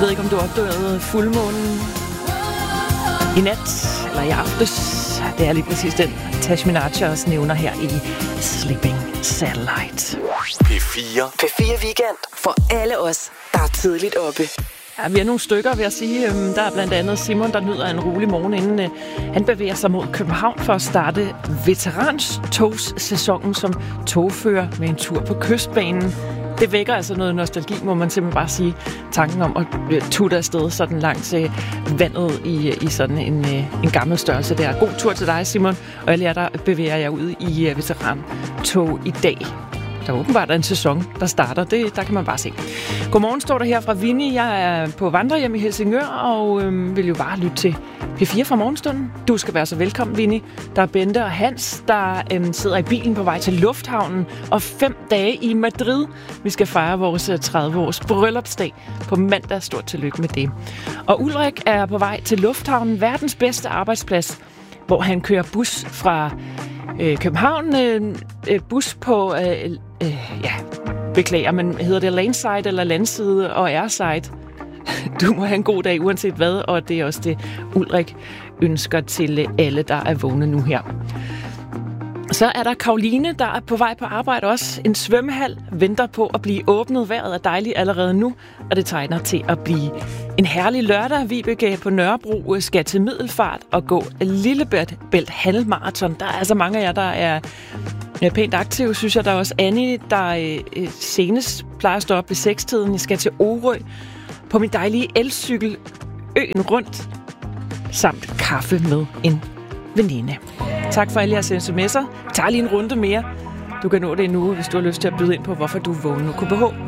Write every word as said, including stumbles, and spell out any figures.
ved ikke, om du opdagede fuldmånen i nat eller i aftes. Det er lige præcis den, Tash Minaj også nævner her i Sleeping Satellite. P fire. P fire Weekend for alle os, der er tidligt oppe. Ja, vi er nogle stykker, vil jeg sige. Der er blandt andet Simon, der nyder en rolig morgen, inden han bevæger sig mod København for at starte veteranstogssæsonen som togfører med en tur på Kystbanen. Det vækker altså noget nostalgi, må man simpelthen bare sige. Tanken om at tutte afsted sådan langs vandet i, i sådan en, en gammel størrelse der. God tur til dig, Simon. Og alle jer, der bevæger jer ud i veterantog i dag. Der er åbenbart en sæson, der starter. Det, der kan man bare se. Godmorgen, står der her fra Vinnie. Jeg er på vandrehjem i Helsingør, og øhm, vil jo bare lytte til P fire fra morgenstunden. Du skal være så velkommen, Vinnie. Der er Bente og Hans, der øhm, sidder i bilen på vej til lufthavnen, og fem dage i Madrid. Vi skal fejre vores tredive-års bryllupsdag på mandag. Stort tillykke med det. Og Ulrik er på vej til lufthavnen, verdens bedste arbejdsplads, hvor han kører bus fra øh, København. Øh, bus på... Øh, øh, ja, beklager, men hedder det laneside eller landside og airside? Du må have en god dag, uanset hvad, og det er også det, Ulrik ønsker til alle, der er vågne nu her. Så er der Karoline, der er på vej på arbejde også. En svømmehal venter på at blive åbnet. Vejret er dejligt allerede nu, og det tegner til at blive en herlig lørdag. Vibeke på Nørrebro skal til Middelfart og gå Lillebælt halvmarathon. Der er altså mange af jer, der er pænt aktive, synes jeg. Der er også Annie, der øh, senest plejer at stå op ved sekstiden. Jeg skal til Orø på min dejlige elcykel øen rundt, samt kaffe med en veninde. Tak for alle jeres sms'er. Tag lige en runde mere. Du kan nå det nu, hvis du har lyst til at byde ind på, hvorfor du vågner. K B H